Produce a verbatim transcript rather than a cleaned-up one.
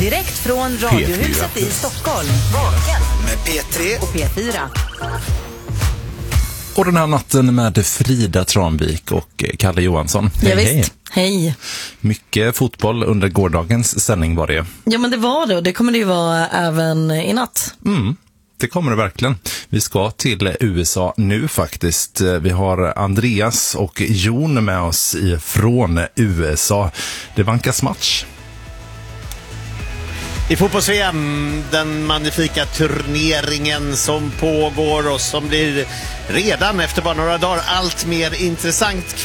Direkt från Radiohuset i Stockholm. Vaken med P tre och P fyra. Och den här natten med Frida Tranvik och Kalle Johansson. Hej, ja, hej. Hej. Mycket fotboll under gårdagens sändning var det. Ja, men det var det och det kommer det ju vara även i natt. Mm. Det kommer det verkligen. Vi ska till U S A nu faktiskt. Vi har Andreas och Jon med oss från U S A. Det vankas match. I fotbolls-V M, den magnifika turneringen som pågår och som blir redan efter bara några dagar allt mer intressant.